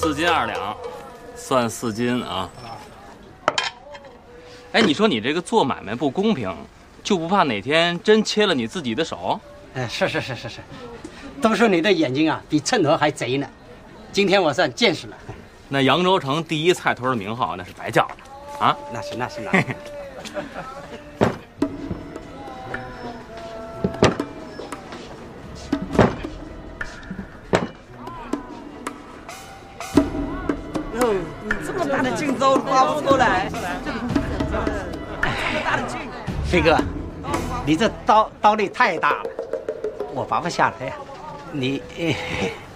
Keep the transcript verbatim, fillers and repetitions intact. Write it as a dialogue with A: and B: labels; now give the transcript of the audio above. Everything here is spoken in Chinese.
A: 四斤二两，算四斤啊。哎，你说你这个做买卖不公平，就不怕哪天真切了你自己的手？
B: 哎，是是是是是，都说你的眼睛啊比秤砣还贼呢。今天我算见识了。
A: 那扬州城第一菜头的名号那是白叫的啊！
B: 那是那是那是。
C: 哟，这么大的劲招刮不出来，这么大的劲！
B: 飞哥，你这刀刀力太大了，我拔不下来呀。你。